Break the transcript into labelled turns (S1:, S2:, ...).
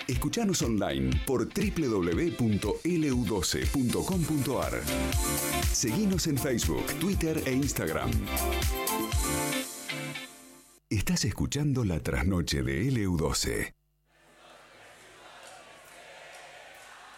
S1: Escuchanos online por www.lu12.com.ar. Seguinos en Facebook, Twitter e Instagram. Estás escuchando La Trasnoche de LU12.